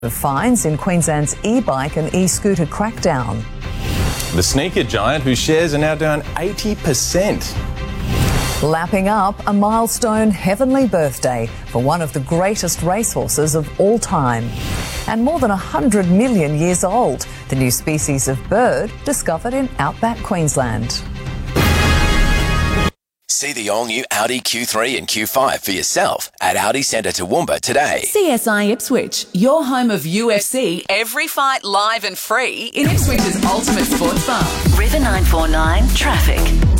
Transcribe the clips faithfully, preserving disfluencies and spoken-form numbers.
of fines in Queensland's e-bike and e-scooter crackdown. The sneaker giant whose shares are now down eighty percent. Lapping up a milestone heavenly birthday for one of the greatest racehorses of all time. And more than one hundred million years old, the new species of bird discovered in outback Queensland. See the all-new Audi Q three and Q five for yourself at Audi Centre Toowoomba today. C S I Ipswich, your home of U F C, every fight live and free in Ipswich's ultimate sports bar. River nine four nine traffic.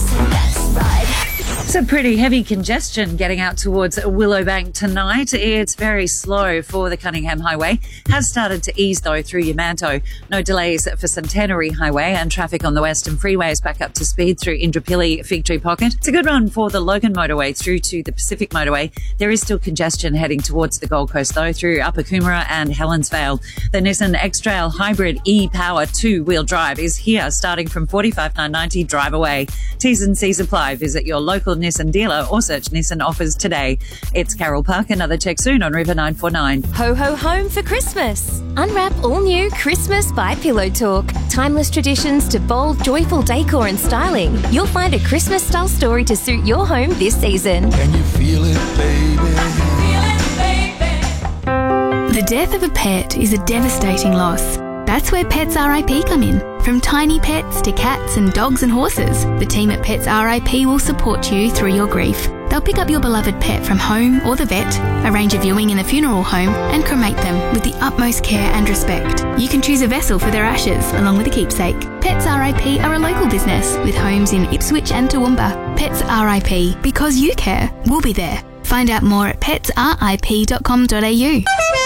It's a pretty heavy congestion getting out towards Willowbank tonight. It's very slow for the Cunningham Highway. Has started to ease though through Yamanto. No delays for Centenary Highway, and traffic on the Western Freeway is back up to speed through Indooroopilly Fig Tree Pocket. It's a good run for the Logan Motorway through to the Pacific Motorway. There is still congestion heading towards the Gold Coast though through Upper Coomera and Helensvale. The Nissan X-Trail Hybrid E-Power two-wheel drive is here starting from forty-five thousand nine hundred ninety drive away. T's and C's apply. Visit your local Nissan dealer or search Nissan offers today. It's Carol Park. Another check soon on River nine four nine. Ho ho home for Christmas. Unwrap all new Christmas by Pillow Talk. Timeless traditions to bold, joyful decor and styling. You'll find a Christmas style story to suit your home this season. Can you feel it, baby? Feel it, baby. The death of a pet is a devastating loss. That's where Pets R I P come in. From tiny pets to cats and dogs and horses, the team at Pets R I P will support you through your grief. They'll pick up your beloved pet from home or the vet, arrange a viewing in a funeral home, and cremate them with the utmost care and respect. You can choose a vessel for their ashes, along with a keepsake. Pets R I P are a local business with homes in Ipswich and Toowoomba. Pets R I P, because you care, we'll be there. Find out more at pets r i p dot com dot a u.